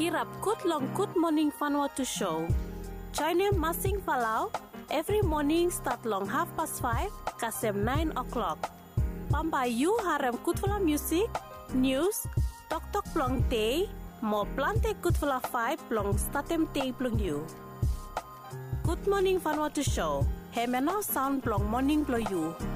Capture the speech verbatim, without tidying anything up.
Kirap kut long Good Morning Vanuatu Show. Join him Masing Falau every morning start long half past five kasem nine o'clock. Pampai you harem kutfula music, news, tok tok plong day, mo plante kutfula five plong statem day plong you. Good Morning Vanuatu Show. Hemeno sound plong morning plong you.